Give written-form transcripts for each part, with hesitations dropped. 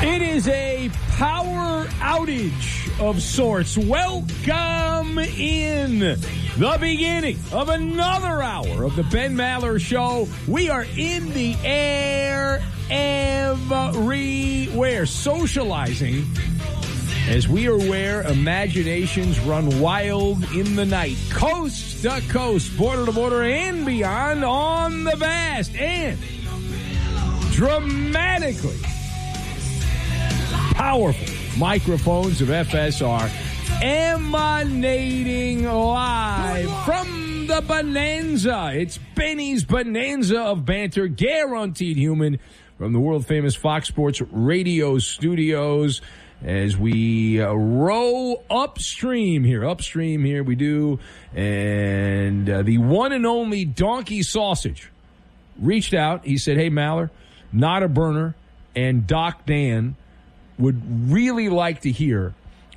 It is a power outage of sorts. Welcome in the beginning of another hour of the Ben Maller Show. We are in the air everywhere, socializing as we are where imaginations run wild in the night. Coast to coast, border to border, and beyond on the vast and dramatically powerful microphones of FSR emanating live from the Bonanza. It's Benny's Bonanza of banter, guaranteed human, from the world-famous Fox Sports Radio studios as we row upstream here we do. And the one and only Donkey Sausage reached out. He said, hey, Maller, not a burner, and Doc Dan would really like to hear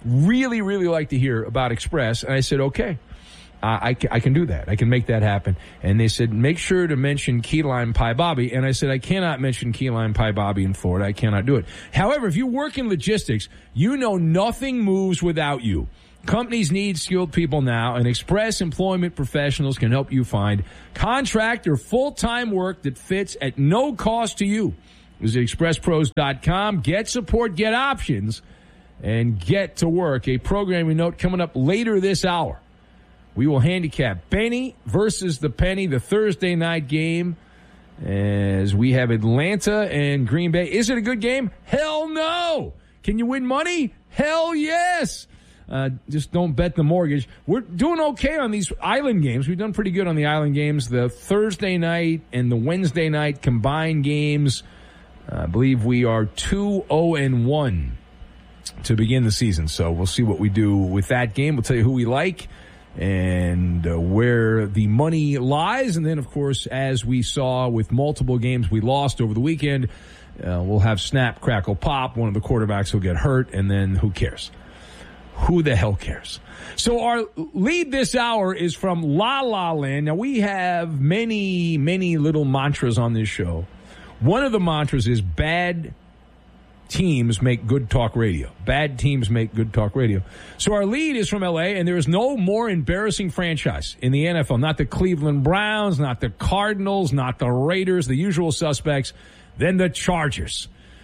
about Express. And I said, okay, I can do that. I can make that happen. And they said, make sure to mention Key Lime Pie Bobby. And I said, I cannot mention Key Lime Pie Bobby in Florida. I cannot do it. However, if you work in logistics, you know nothing moves without you. Companies need skilled people now, and Express Employment Professionals can help you find contract or full-time work that fits at no cost to you. Visit expresspros.com. Get support, get options, and get to work. A programming note coming up later this hour. We will handicap Benny versus the Penny, the Thursday night game, as we have Atlanta and Green Bay. Is it a good game? Hell no. Can you win money? Hell yes. Just don't bet the mortgage. We're doing okay on these island games. We've done pretty good on the island games. The Thursday night and the Wednesday night combined games, I believe we are 2-0-1 to begin the season. So we'll see what we do with that game. We'll tell you who we like and where the money lies. And then, of course, as we saw with multiple games we lost over the weekend, we'll have snap, crackle, pop. One of the quarterbacks will get hurt, and then who cares? Who the hell cares? So our lead this hour is from La La Land. Now, we have many, many little mantras on this show. One of the mantras is bad teams make good talk radio. Bad teams make good talk radio. So our lead is from L.A., and there is no more embarrassing franchise in the NFL. Not the Cleveland Browns, not the Cardinals, not the Raiders, the usual suspects, than the Chargers.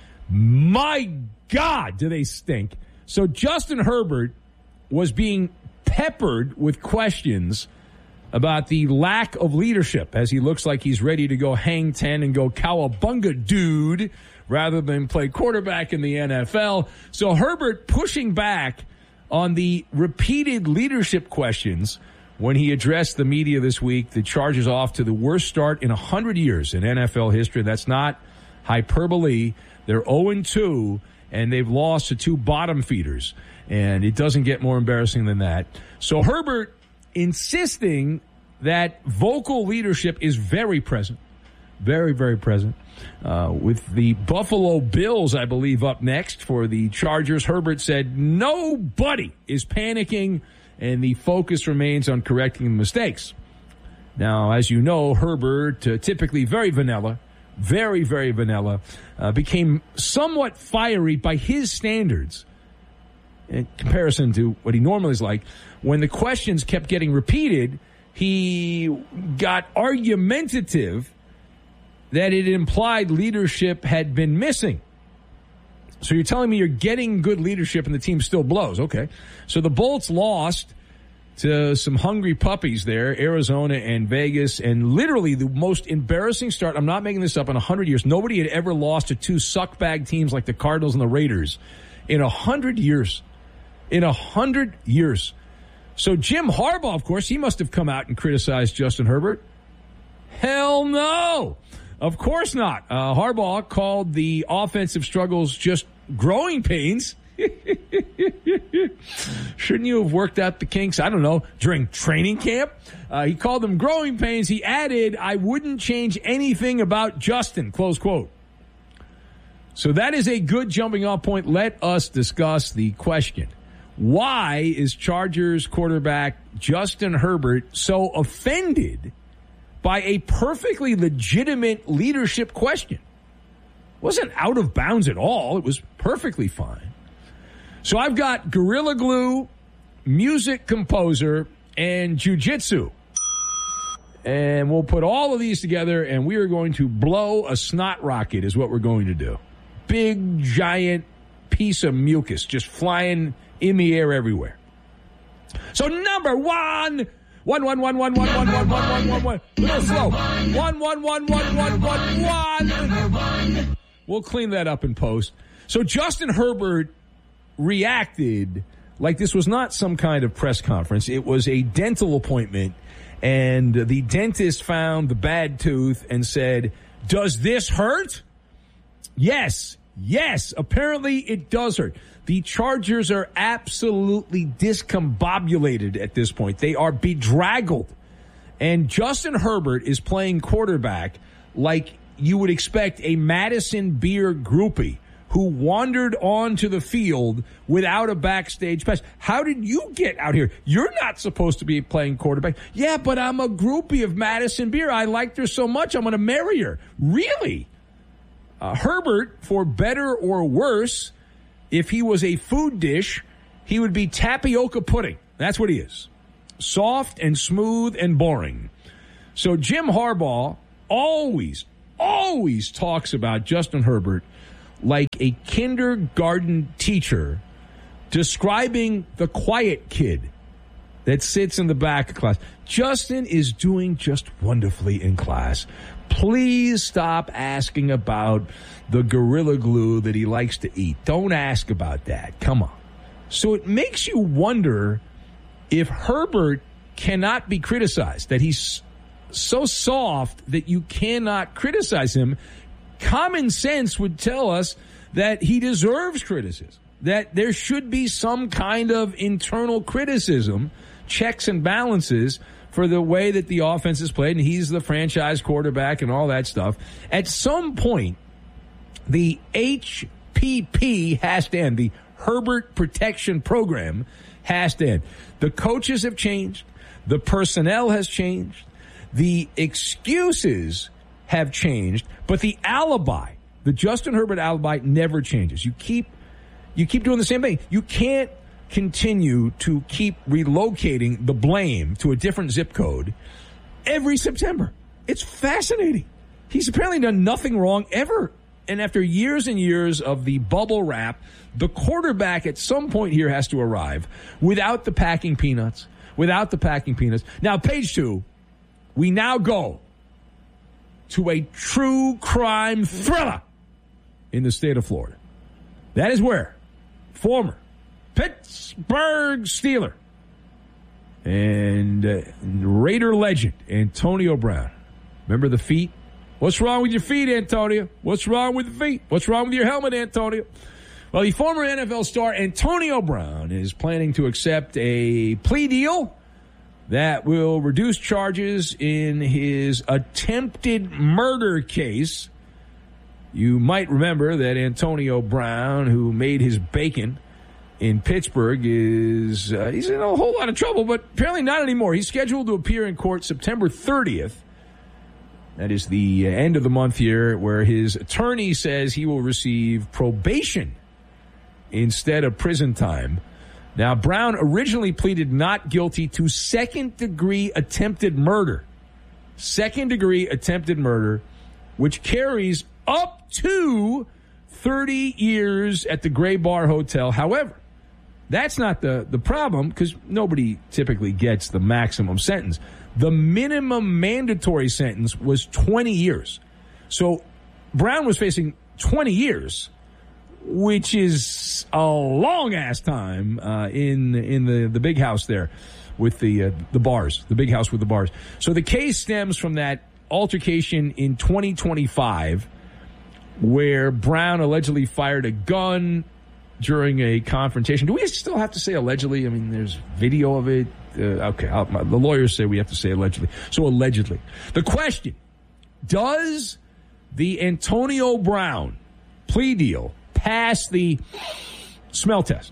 My God, do they stink. So Justin Herbert was being peppered with questions about the lack of leadership, as he looks like he's ready to go hang 10 and go cowabunga dude rather than play quarterback in the NFL. So Herbert pushing back on the repeated leadership questions when he addressed the media this week. The Chargers off to the worst start in 100 years in NFL history. That's not hyperbole. They're 0-2, and they've lost to two bottom feeders. And it doesn't get more embarrassing than that. So Herbert insisting that vocal leadership is very present, very, very present. With the Buffalo Bills, I believe, up next for the Chargers, Herbert said nobody is panicking, and the focus remains on correcting the mistakes. Now, as you know, Herbert, typically very vanilla, very, very vanilla, became somewhat fiery by his standards in comparison to what he normally is like. When the questions kept getting repeated, he got argumentative that it implied leadership had been missing. So you're telling me you're getting good leadership and the team still blows. Okay. So the Bolts lost to some hungry puppies there, Arizona and Vegas, and literally the most embarrassing start, I'm not making this up, in 100 years. Nobody had ever lost to two suckbag teams like the Cardinals and the Raiders in 100 years. In 100 years. So Jim Harbaugh, of course, he must have come out and criticized Justin Herbert. Hell no. Of course not. Harbaugh called the offensive struggles just growing pains. Shouldn't you have worked out the kinks, I don't know, during training camp? He called them growing pains. He added, I wouldn't change anything about Justin, close quote. So that is a good jumping off point. Let us discuss the question. Why is Chargers quarterback Justin Herbert so offended by a perfectly legitimate leadership question? Wasn't out of bounds at all. It was perfectly fine. So I've got Gorilla Glue, music composer, and jiu-jitsu. And we'll put all of these together, and we are going to blow a snot rocket is what we're going to do. Big, giant piece of mucus just flying in the air everywhere. So number one. Little slow. 1. We'll clean that up in post. So Justin Herbert reacted like this was not some kind of press conference. It was a dental appointment, and the dentist found the bad tooth and said, "Does this hurt?" Yes. Apparently it does hurt. The Chargers are absolutely discombobulated at this point. They are bedraggled. And Justin Herbert is playing quarterback like you would expect a Madison Beer groupie who wandered onto the field without a backstage pass. How did you get out here? You're not supposed to be playing quarterback. Yeah, but I'm a groupie of Madison Beer. I liked her so much, I'm going to marry her. Really? Herbert, for better or worse, if he was a food dish, he would be tapioca pudding. That's what he is. Soft and smooth and boring. So Jim Harbaugh always talks about Justin Herbert like a kindergarten teacher describing the quiet kid that sits in the back of class. Justin is doing just wonderfully in class. Please stop asking about the Gorilla Glue that he likes to eat. Don't ask about that. Come on. So it makes you wonder if Herbert cannot be criticized, that he's so soft that you cannot criticize him. Common sense would tell us that he deserves criticism, that there should be some kind of internal criticism, checks and balances for the way that the offense is played, and he's the franchise quarterback and all that stuff. At some point, the HPP has to end. The Herbert Protection Program has to end. The coaches have changed. The personnel has changed. The excuses have changed, but the alibi, the Justin Herbert alibi, never changes. You keep doing the same thing. You can't continue to keep relocating the blame to a different zip code every September. It's fascinating. He's apparently done nothing wrong ever. And after years and years of the bubble wrap, the quarterback at some point here has to arrive without the packing peanuts. Now, page 2, we now go to a true crime thriller in the state of Florida. That is where former Pittsburgh Steeler and Raider legend Antonio Brown. Remember the feet? What's wrong with your feet, Antonio? What's wrong with the feet? What's wrong with your helmet, Antonio? Well, the former NFL star Antonio Brown is planning to accept a plea deal that will reduce charges in his attempted murder case. You might remember that Antonio Brown, who made his bacon in Pittsburgh, he's in a whole lot of trouble, but apparently not anymore. He's scheduled to appear in court September 30th. That is the end of the month here, where his attorney says he will receive probation instead of prison time. Now, Brown originally pleaded not guilty to second-degree attempted murder. Second-degree attempted murder, which carries up to 30 years at the Gray Bar Hotel. However, that's not the problem, because nobody typically gets the maximum sentence. The minimum mandatory sentence was 20 years. So Brown was facing 20 years, which is a long-ass time in the big house there with the bars, the big house with the bars. So the case stems from that altercation in 2025 where Brown allegedly fired a gun during a confrontation. Do we still have to say allegedly? I mean, there's video of it. Okay, the lawyers say we have to say allegedly. So allegedly. The question, does the Antonio Brown plea deal pass the smell test?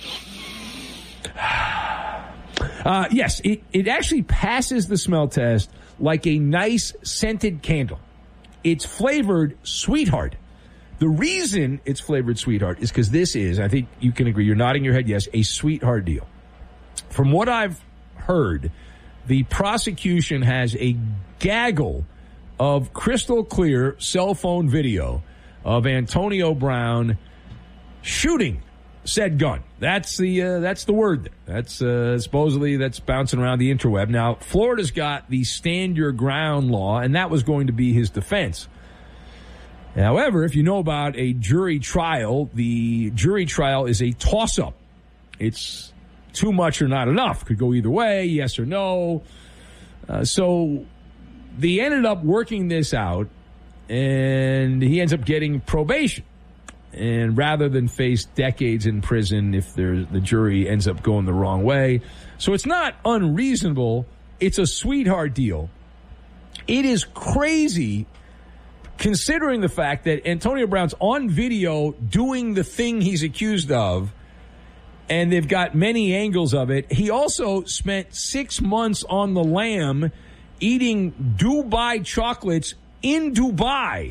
Yes, it actually passes the smell test like a nice scented candle. It's flavored Sweetheart. The reason it's flavored sweetheart is because this is, I think you can agree, you're nodding your head yes, a sweetheart deal. From what I've heard, the prosecution has a gaggle of crystal clear cell phone video of Antonio Brown shooting said gun. That's the word there. That's supposedly that's bouncing around the interweb. Now, Florida's got the stand your ground law, and that was going to be his defense. However, if you know about a jury trial, the jury trial is a toss-up. It's too much or not enough. Could go either way, yes or no. So they ended up working this out, and he ends up getting probation. And rather than face decades in prison if the jury ends up going the wrong way. So it's not unreasonable. It's a sweetheart deal. It is crazy considering the fact that Antonio Brown's on video doing the thing he's accused of, and they've got many angles of it. He also spent 6 months on the lam eating Dubai chocolates in Dubai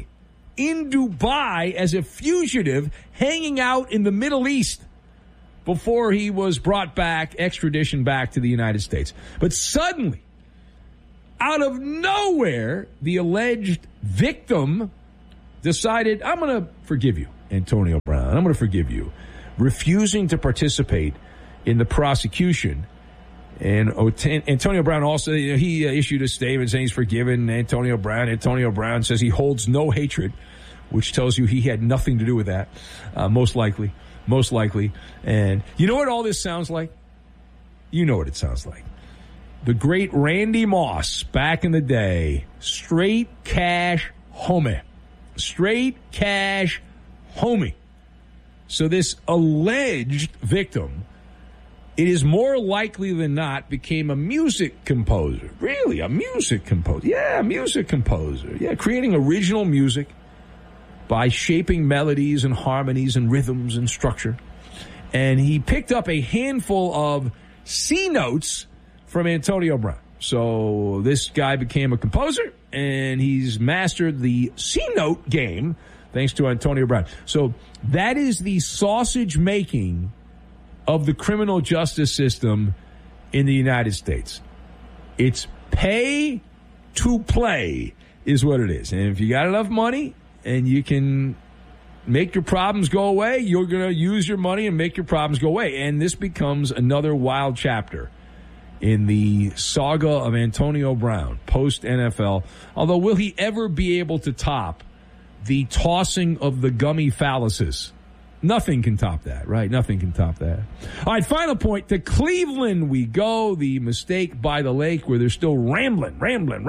as a fugitive, hanging out in the Middle East before he was brought back, extradition back to the United States. But suddenly, out of nowhere, the alleged victim decided, I'm going to forgive you, Antonio Brown. I'm going to forgive you. Refusing to participate in the prosecution. And Antonio Brown also, he issued a statement saying he's forgiven Antonio Brown. Antonio Brown says he holds no hatred, which tells you he had nothing to do with that, most likely. And you know what all this sounds like? You know what it sounds like. The great Randy Moss back in the day. Straight cash homie. Straight cash homie. So this alleged victim, it is more likely than not, became a music composer. Really, a music composer. Yeah, a music composer. Yeah, creating original music by shaping melodies and harmonies and rhythms and structure. And he picked up a handful of C notes from Antonio Brown. So this guy became a composer, and he's mastered the C note game thanks to Antonio Brown. So that is the sausage making of the criminal justice system in the United States. It's pay to play is what it is. And if you got enough money and you can make your problems go away, you're going to use your money and make your problems go away. And this becomes another wild chapter in the saga of Antonio Brown post-NFL. Although, will he ever be able to top the tossing of the gummy phalluses? Nothing can top that, right? Nothing can top that. All right, final point. To Cleveland we go. The mistake by the lake where they're still rambling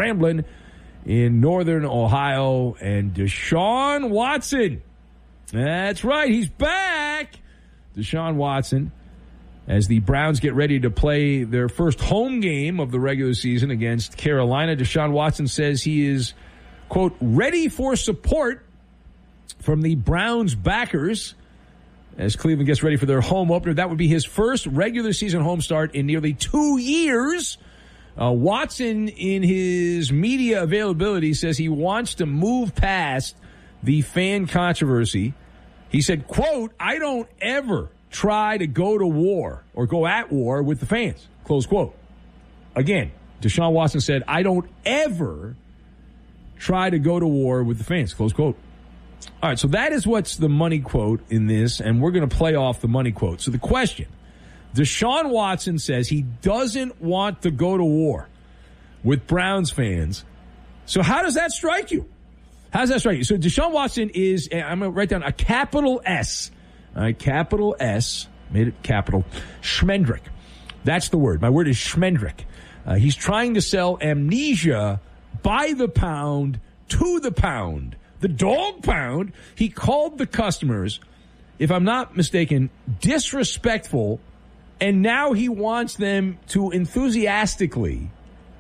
in northern Ohio. And Deshaun Watson. That's right. He's back. Deshaun Watson, as the Browns get ready to play their first home game of the regular season against Carolina. Deshaun Watson says he is, quote, ready for support from the Browns backers as Cleveland gets ready for their home opener. That would be his first regular season home start in nearly 2 years. Watson, in his media availability, says he wants to move past the fan controversy. He said, quote, I don't ever try to go to war or go at war with the fans, close quote. Again, Deshaun Watson said, I don't ever try to go to war with the fans, close quote. All right, so that is what's the money quote in this, and we're going to play off the money quote. So the question, Deshaun Watson says he doesn't want to go to war with Browns fans. So how does that strike you? How does that strike you? So Deshaun Watson is, I'm going to write down a capital S. All right, capital S, made it capital, Schmendrick. That's the word. My word is Schmendrick. He's trying to sell amnesia by the pound to the pound. The dog pound. He called the customers, if I'm not mistaken, disrespectful, and now he wants them to enthusiastically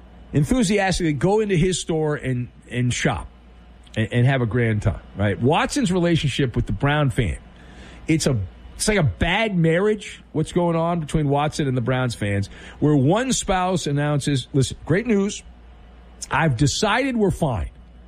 go into his store and shop and have a grand time, right? Watson's relationship with the Brown fan, it's like a bad marriage, what's going on between Watson and the Browns fans, where one spouse announces, listen, great news, I've decided we're fine.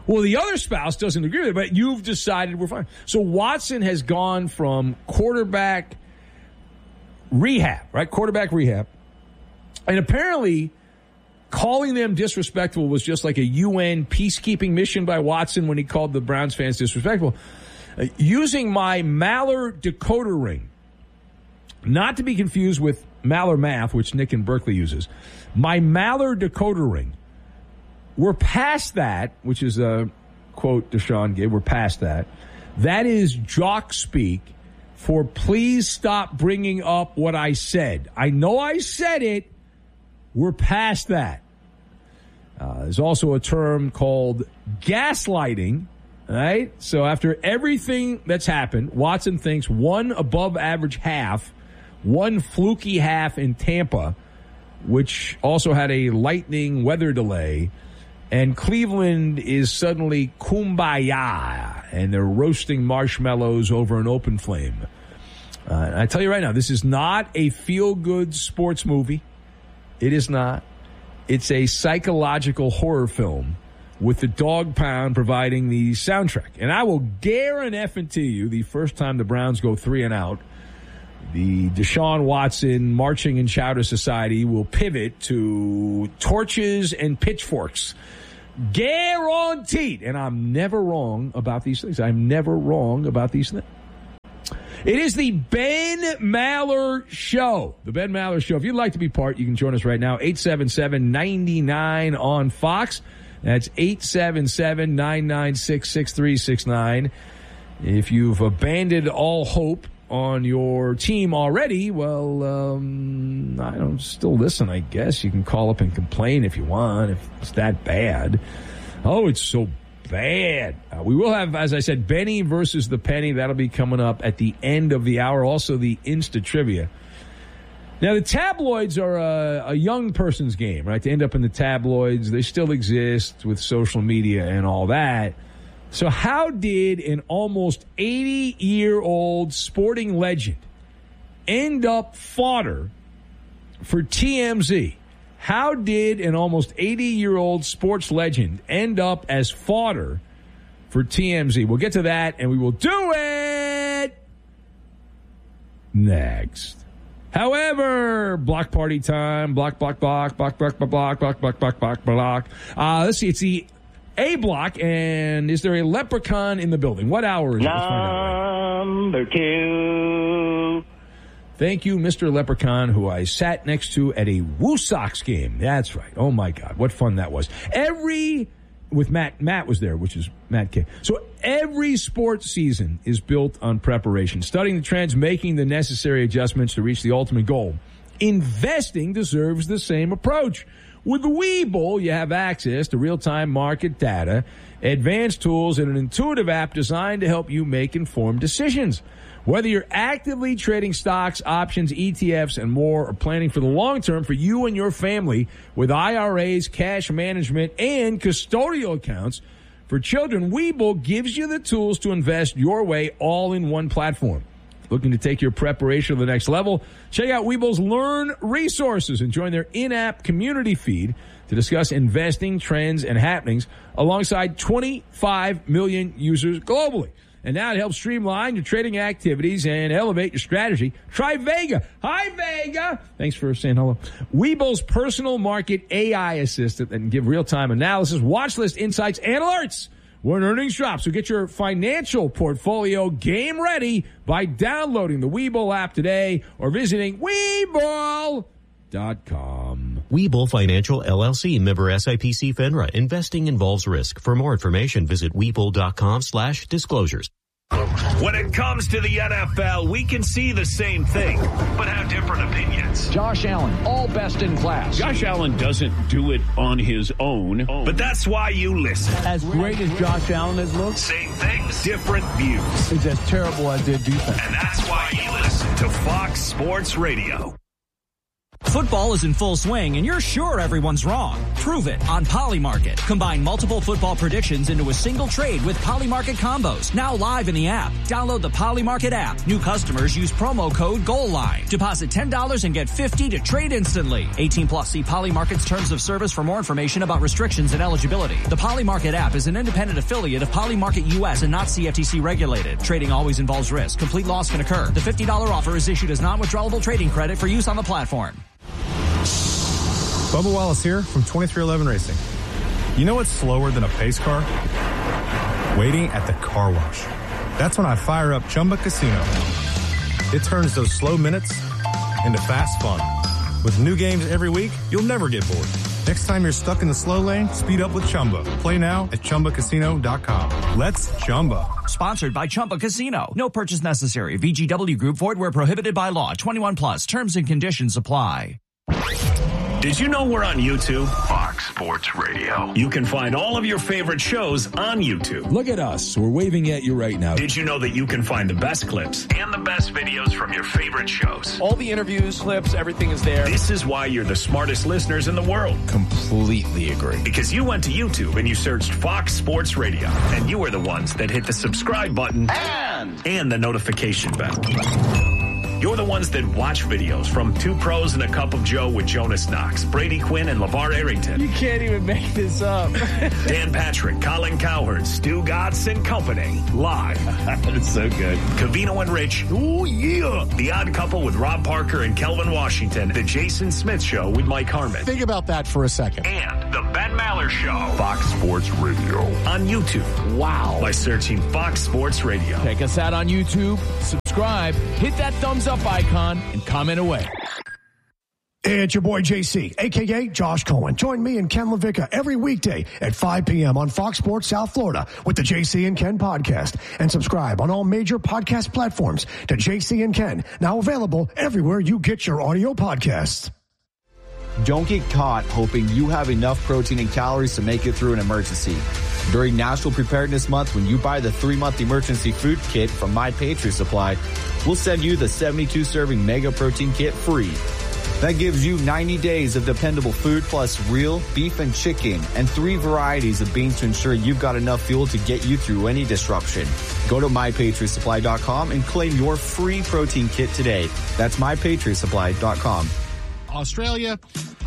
Well, the other spouse doesn't agree with it, but you've decided we're fine. So Watson has gone from quarterback rehab, right? Quarterback rehab. And apparently calling them disrespectful was just like a UN peacekeeping mission by Watson when he called the Browns fans disrespectful. Using my Maller decoder ring, not to be confused with Maller Math, which Nick and Berkeley uses. My Maller decoder ring. We're past that, which is a quote Deshaun gave. We're past that. That is jock speak for please stop bringing up what I said. I know I said it. We're past that. There's also a term called gaslighting. Right? So after everything that's happened, Watson thinks one above average half, one fluky half in Tampa, which also had a lightning weather delay, and Cleveland is suddenly kumbaya, and they're roasting marshmallows over an open flame. I tell you right now, this is not a feel-good sports movie. It is not. It's a psychological horror film with the Dog Pound providing the soundtrack. And I will guarantee you the first time the Browns go 3-and-out, the Deshaun Watson Marching in Chowder Society will pivot to torches and pitchforks. Guaranteed. And I'm never wrong about these things. I'm never wrong about these things. It is the Ben Maller Show. The Ben Maller Show. If you'd like to be part, you can join us right now. 877-99 on Fox. That's 877-996-6369. If you've abandoned all hope on your team already, well, I don't still listen, I guess. You can call up and complain if you want, if it's that bad. Oh, it's so bad. We will have, as I said, Benny versus the Penny. That'll be coming up at the end of the hour. Also, the Insta Trivia. Now, the tabloids are a young person's game, right? To end up in the tabloids, they still exist with social media and all that. So how did an almost 80-year-old sporting legend end up fodder for TMZ? How did an almost 80-year-old sports legend end up as fodder for TMZ? We'll get to that, and we will do it next. However, block party time, block. Let's see, it's the A block, and is there a leprechaun in the building? What hour is it? Let's find out. Number 2. Thank you, Mr. Leprechaun, who I sat next to at a Woo Sox game. That's right. Oh, my God. What fun that was. With Matt was there, which is Matt K. So every sports season is built on preparation, studying the trends, making the necessary adjustments to reach the ultimate goal. Investing deserves the same approach. With Webull, you have access to real-time market data, advanced tools, and an intuitive app designed to help you make informed decisions. Whether you're actively trading stocks, options, ETFs, and more, or planning for the long term for you and your family with IRAs, cash management, and custodial accounts for children, Webull gives you the tools to invest your way all in one platform. Looking to take your preparation to the next level? Check out Webull's Learn resources and join their in-app community feed to discuss investing trends and happenings alongside 25 million users globally. And now it helps streamline your trading activities and elevate your strategy. Try Vega. Hi, Vega. Thanks for saying hello. Webull's personal market AI assistant that can give real-time analysis, watch list insights, and alerts when earnings drop. So get your financial portfolio game ready by downloading the Webull app today or visiting Webull.com. Webull Financial LLC, member SIPC FINRA. Investing involves risk. For more information, visit Webull.com/disclosures. When it comes to the NFL, we can see the same thing, but have different opinions. Josh Allen, all best in class. Josh Allen doesn't do it on his own. But that's why you listen. As great as Josh Allen has looked, same things, different views. it's as terrible as their defense. And that's why you listen to Fox Sports Radio. Football is in full swing, and you're sure everyone's wrong. Prove it on Polymarket. Combine multiple football predictions into a single trade with Polymarket combos. Now live in the app. Download the Polymarket app. New customers use promo code GOALLINE. Deposit $10 and get $50 to trade instantly. 18 plus. See Polymarket's terms of service for more information about restrictions and eligibility. The Polymarket app is an independent affiliate of Polymarket US and not CFTC regulated. Trading always involves risk. Complete loss can occur. The $50 offer is issued as non-withdrawable trading credit for use on the platform. Bubba Wallace here from 2311 Racing. You know what's slower than a pace car? Waiting at the car wash. That's when I fire up Chumba Casino. It turns those slow minutes into fast fun. With new games every week, you'll never get bored. Next time you're stuck in the slow lane, speed up with Chumba. Play now at ChumbaCasino.com. Let's Chumba. Sponsored by Chumba Casino. No purchase necessary. VGW Group. Void where prohibited by law. 21 plus. Terms and conditions apply. Did you know we're on YouTube? Fox Sports Radio. You can find all of your favorite shows on YouTube. Look at us. We're waving at you right now. Did you know that you can find the best clips and the best videos from your favorite shows? All the interviews, clips, everything is there. This is why you're the smartest listeners in the world. Completely agree. Because you went to YouTube and you searched Fox Sports Radio, and you were the ones that hit the subscribe button and the notification bell. You're the ones that watch videos from Two Pros and a Cup of Joe with Jonas Knox, Brady Quinn, and LeVar Arrington. You can't even make this up. Dan Patrick, Colin Cowherd, Stu Gatz and Company. Live. That's so good. Covino and Rich. Oh, yeah. The Odd Couple with Rob Parker and Kelvin Washington. The Jason Smith Show with Mike Harmon. Think about that for a second. And the Ben Maller Show. Fox Sports Radio. On YouTube. Wow. By searching Fox Sports Radio. Check us out on YouTube. Subscribe. Hit that thumbs up icon and comment away. It's your boy JC, a.k.a. Josh Cohen. Join me and Ken LaVicka every weekday at 5 p.m. on Fox Sports South Florida with the JC and Ken podcast. And subscribe on all major podcast platforms to JC and Ken, now available everywhere you get your audio podcasts. Don't get caught hoping you have enough protein and calories to make it through an emergency. During National Preparedness Month, when you buy the 3-month emergency food kit from My Patriot Supply, we'll send you the 72-serving Mega Protein Kit free. That gives you 90 days of dependable food plus real beef and chicken and 3 varieties of beans to ensure you've got enough fuel to get you through any disruption. Go to MyPatriotSupply.com and claim your free protein kit today. That's MyPatriotSupply.com. Australia,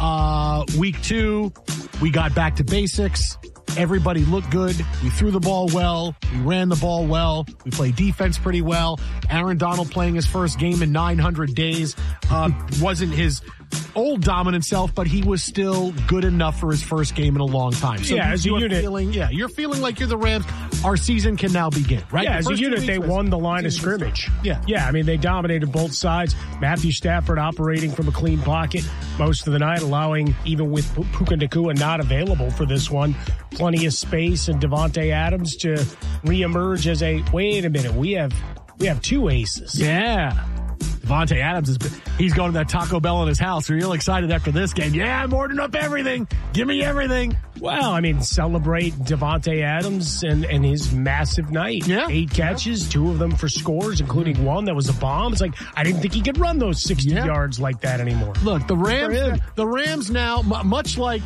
week 2, we got back to basics. Everybody looked good. We threw the ball well. We ran the ball well. We played defense pretty well. Aaron Donald playing his first game in 900 days. Wasn't his old dominant self, but he was still good enough for his first game in a long time. So yeah, as a unit. You're feeling like you're the Rams. Our season can now begin, right? Yeah, as a unit, they won the line of scrimmage. Yeah. Yeah, I mean, they dominated both sides. Matthew Stafford operating from a clean pocket most of the night, allowing, even with Puka Nacua not available for this one, plenty of space, and Devontae Adams to reemerge as wait a minute, we have 2 aces. Yeah. Devontae Adams, he's going to that Taco Bell in his house. Real excited after this game. Yeah, I'm ordering up everything. Give me everything. Well, I mean, celebrate Devontae Adams and his massive night. Yeah. 8 catches, 2 of them for scores, including one that was a bomb. It's like, I didn't think he could run those 60 yards like that anymore. Look, the Rams now, much like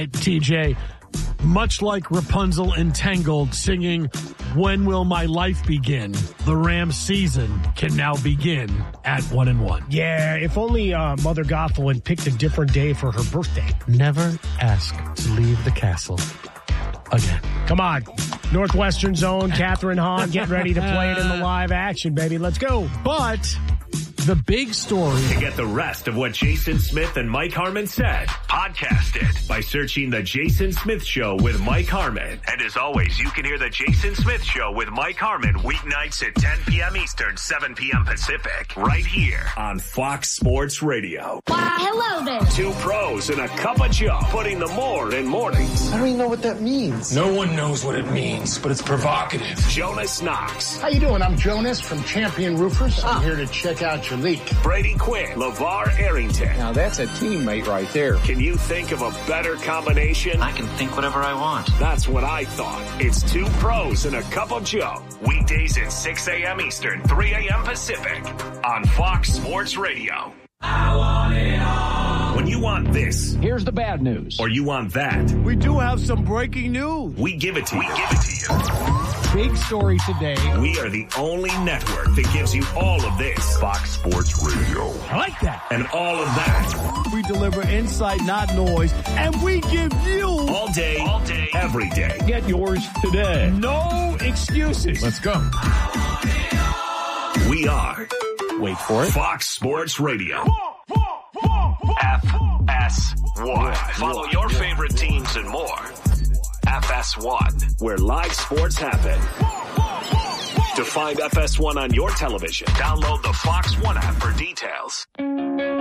TJ, much like Rapunzel entangled singing, "When Will My Life Begin?" The Rams season can now begin at 1-1. Yeah, if only Mother Gothel had picked a different day for her birthday. Never ask to leave the castle again. Come on. Northwestern Zone, Catherine Hahn, get ready to play it in the live action, baby. Let's go. But the big story. To get the rest of what Jason Smith and Mike Harmon said, podcast it by searching The Jason Smith Show with Mike Harmon. And as always, you can hear The Jason Smith Show with Mike Harmon weeknights at 10 p.m. Eastern, 7 p.m. Pacific, right here on Fox Sports Radio. Why, hello there. 2 pros and a cup of Joe, putting the more in mornings. I don't even know what that means. No one knows what it means, but it's provocative. Jonas Knox. How you doing? I'm Jonas from Champion Roofers. I'm here to check out your leak. Brady Quinn, LeVar Arrington. Now that's a teammate right there. Can you think of a better combination? I can think whatever I want. That's what I thought. It's 2 pros and a cup of Joe. Weekdays at 6 a.m. Eastern, 3 a.m. Pacific on Fox Sports Radio. I want it all. You want this. Here's the bad news. Or you want that. We do have some breaking news. We give it to you. Big story today. We are the only network that gives you all of this. Fox Sports Radio. I like that. And all of that. We deliver insight, not noise. And we give you all day, every day. Get yours today. No excuses. Let's go. We are. Wait for it. Fox Sports Radio. FS1. Follow your favorite teams and more. FS1, where live sports happen. To find FS1 on your television, download the Fox One app for details.